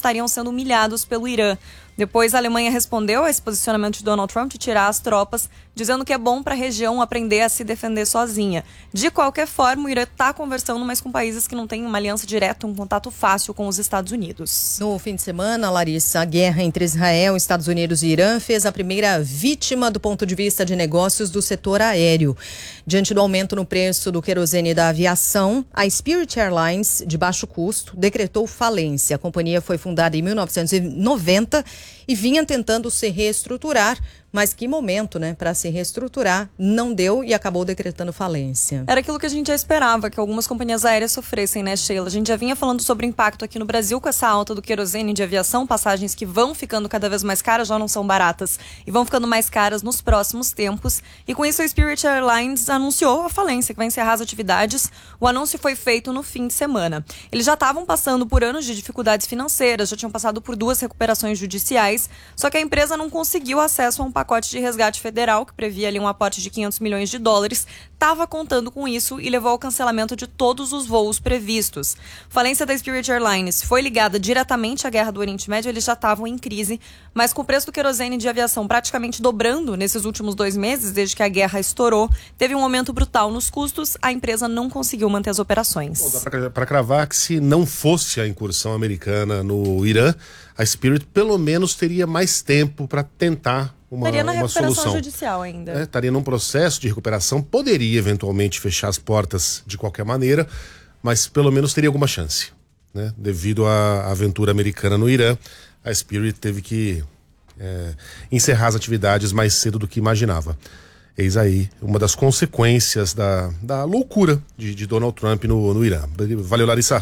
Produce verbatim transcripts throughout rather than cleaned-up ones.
estariam sendo humilhados pelo Irã. Depois, a Alemanha respondeu a esse posicionamento de Donald Trump de tirar as tropas, dizendo que é bom para a região aprender a se defender sozinha. De qualquer forma, o Irã está conversando, mas com países que não têm uma aliança direta, um contato fácil com os Estados Unidos. No fim de semana, Larissa, a guerra entre Israel, Estados Unidos e Irã fez a primeira vítima do ponto de vista de negócios do setor aéreo. Diante do aumento no preço do querosene da aviação, a Spirit Airlines, de baixo custo, decretou falência. A companhia foi fundada em mil novecentos e noventa e vinha tentando se reestruturar, mas que momento, né, para se reestruturar, não deu e acabou decretando falência. Era aquilo que a gente já esperava, que algumas companhias aéreas sofressem, né, Sheila? A gente já vinha falando sobre o impacto aqui no Brasil com essa alta do querosene de aviação, passagens que vão ficando cada vez mais caras, já não são baratas, e vão ficando mais caras nos próximos tempos. E com isso a Spirit Airlines anunciou a falência, que vai encerrar as atividades. O anúncio foi feito no fim de semana. Eles já estavam passando por anos de dificuldades financeiras, já tinham passado por duas recuperações judiciais, só que a empresa não conseguiu acesso a um pacote de resgate federal, que previa ali um aporte de quinhentos milhões de dólares, estava contando com isso e levou ao cancelamento de todos os voos previstos. A falência da Spirit Airlines foi ligada diretamente à guerra do Oriente Médio, eles já estavam em crise, mas com o preço do querosene de aviação praticamente dobrando nesses últimos dois meses, desde que a guerra estourou, teve um aumento brutal nos custos, a empresa não conseguiu manter as operações. Bom, dá para cravar que se não fosse a incursão americana no Irã, a Spirit pelo menos teria mais tempo para tentar uma, estaria na uma recuperação solução. judicial ainda. É, estaria num processo de recuperação, poderia eventualmente fechar as portas de qualquer maneira, mas pelo menos teria alguma chance, né? Devido à aventura americana no Irã, a Spirit teve que é, encerrar as atividades mais cedo do que imaginava. Eis aí uma das consequências da, da loucura de, de Donald Trump no, no Irã. Valeu, Larissa.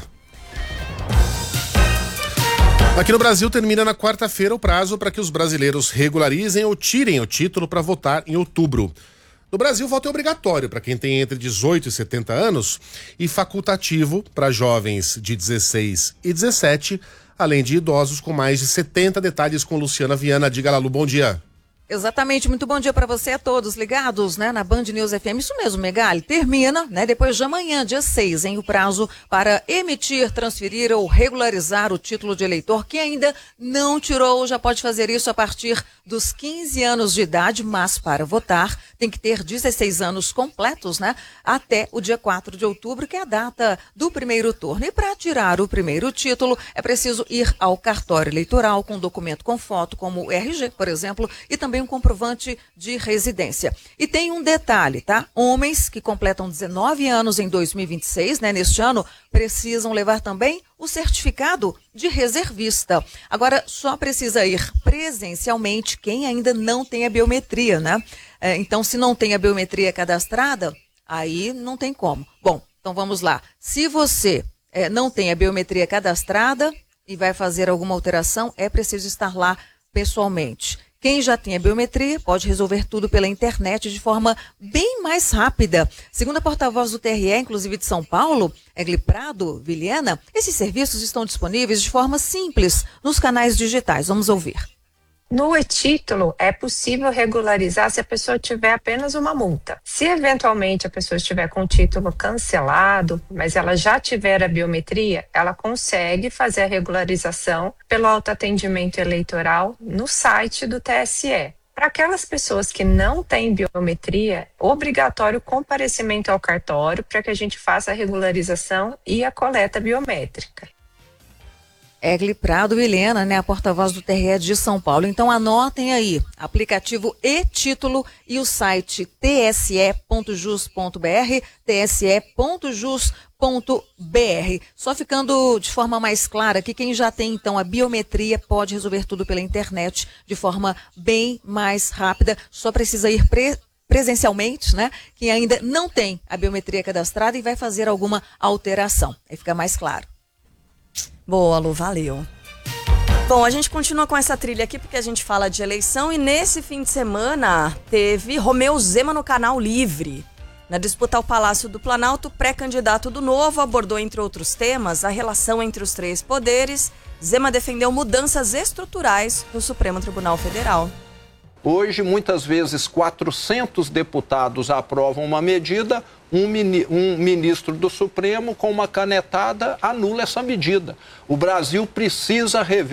Aqui no Brasil termina na quarta-feira o prazo para que os brasileiros regularizem ou tirem o título para votar em outubro. No Brasil, o voto é obrigatório para quem tem entre dezoito e setenta anos e facultativo para jovens de dezesseis e dezessete, além de idosos com mais de setenta. Detalhes com Luciana Viana. Diga lá, Lu, bom dia. Exatamente, muito bom dia para você a todos ligados, né, na Band News F M. Isso mesmo, Megali, termina, né, depois de amanhã, dia seis, hein, o prazo para emitir, transferir ou regularizar o título de eleitor. Quem ainda não tirou já pode fazer isso a partir dos quinze anos de idade, mas para votar tem que ter dezesseis anos completos, né, até o dia quatro de outubro, que é a data do primeiro turno. E para tirar o primeiro título é preciso ir ao cartório eleitoral com documento com foto, como o R G, por exemplo, e também um comprovante de residência. E tem um detalhe, tá? Homens que completam dezenove anos em dois mil e vinte e seis, né, neste ano, precisam levar também o certificado de reservista. Agora, só precisa ir presencialmente quem ainda não tem a biometria, né? É, então, se não tem a biometria cadastrada, aí não tem como. Bom, então vamos lá. Se você é, não tem a biometria cadastrada e vai fazer alguma alteração, é preciso estar lá pessoalmente. Quem já tem a biometria pode resolver tudo pela internet de forma bem mais rápida. Segundo a porta-voz do T R E, inclusive de São Paulo, Egli Prado Vilhena, esses serviços estão disponíveis de forma simples nos canais digitais. Vamos ouvir. No e-título, é possível regularizar se a pessoa tiver apenas uma multa. Se eventualmente a pessoa estiver com o título cancelado, mas ela já tiver a biometria, ela consegue fazer a regularização pelo autoatendimento eleitoral no site do T S E. Para aquelas pessoas que não têm biometria, obrigatório comparecimento ao cartório para que a gente faça a regularização e a coleta biométrica. Egli Prado Vilhena, né, a porta-voz do T R E de São Paulo. Então anotem aí, aplicativo e-título e o site t s e ponto jus ponto b r, t s e ponto jus ponto b r. Só ficando de forma mais clara que quem já tem então a biometria pode resolver tudo pela internet de forma bem mais rápida, só precisa ir pre presencialmente, né? Quem ainda não tem a biometria cadastrada e vai fazer alguma alteração. Aí fica mais claro. Boa, Lu, valeu. Bom, a gente continua com essa trilha aqui porque a gente fala de eleição e nesse fim de semana teve Romeu Zema no Canal Livre. Na disputa ao Palácio do Planalto, pré-candidato do Novo abordou, entre outros temas, a relação entre os três poderes. Zema defendeu mudanças estruturais no Supremo Tribunal Federal. Hoje, muitas vezes, quatrocentos deputados aprovam uma medida, um, mini, um ministro do Supremo, com uma canetada, anula essa medida. O Brasil precisa rever